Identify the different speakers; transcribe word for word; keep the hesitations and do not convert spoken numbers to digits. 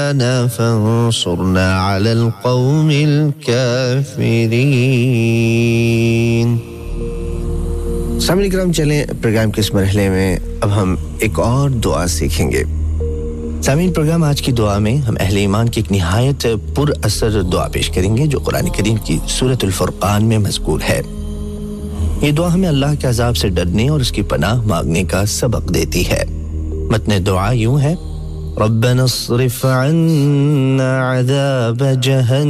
Speaker 1: फंसुरना अलल कौमिल काफिरीन। सामने इकराम, चलें प्रोग्राम के इस मरहले में अब हम एक और दुआ सीखेंगे। सामीन, प्रोग्राम आज की दुआ में हम अहले ईमान की एक निहायत पुर असर दुआ पेश करेंगे जो कुरान करीम की सूरतुल फुरकान में मज़कूर है। ये दुआ हमें अल्लाह के अज़ाब से डरने और उसकी पनाह मांगने का सबक देती है। मतने दुआ यूं है, रब्बना अस्रिफ अन्ना अज़ाब जहन्नम